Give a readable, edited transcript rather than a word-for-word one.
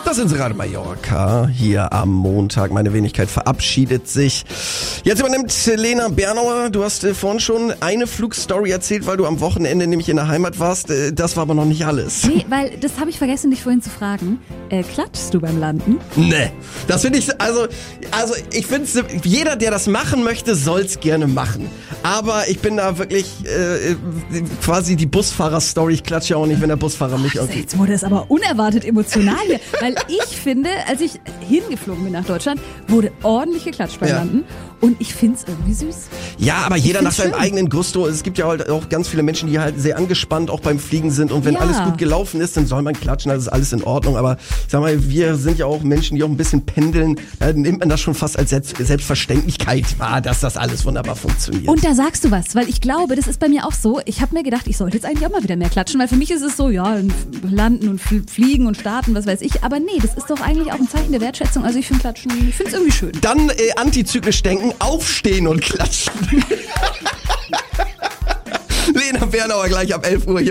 Das ist Radio Mallorca hier am Montag. Meine Wenigkeit verabschiedet sich. Jetzt übernimmt Lena Bernauer. Du hast vorhin schon eine Flugstory erzählt, weil du am Wochenende nämlich in der Heimat warst. Das war aber noch nicht alles. Nee, weil das habe ich vergessen, dich vorhin zu fragen. Klatschst du beim Landen? Nee, das finde ich, also ich finde, jeder, der das machen möchte, soll's gerne machen. Aber ich bin da wirklich quasi die Busfahrer-Story. Ich klatsche ja auch nicht, wenn der Busfahrer mich irgendwie... Jetzt wurde es aber unerwartet emotional hier. Weil ich finde, als ich hingeflogen bin nach Deutschland, wurde ordentlich geklatscht beim Landen. Und ich finde es irgendwie süß. Ja, aber jeder nach seinem schön. eigenen Gusto. Es gibt ja halt auch ganz viele Menschen, die halt sehr angespannt auch beim Fliegen sind. Und wenn alles gut gelaufen ist, dann soll man klatschen, das ist alles in Ordnung. Aber ich sag mal, wir sind ja auch Menschen, die auch ein bisschen pendeln. Da nimmt man das schon fast als Selbstverständlichkeit wahr, dass das alles wunderbar funktioniert. Und da sagst du was, weil ich glaube, das ist bei mir auch so. Ich habe mir gedacht, ich sollte jetzt eigentlich auch mal wieder mehr klatschen, weil für mich ist es so, ja, landen und fliegen und starten, was weiß ich. Aber nee, das ist doch eigentlich auch ein Zeichen der Wertschätzung. Also ich finde Klatschen, ich finde es irgendwie schön. Dann antizyklisch denken, aufstehen und klatschen. Lena Bernauer gleich ab 11 Uhr hier.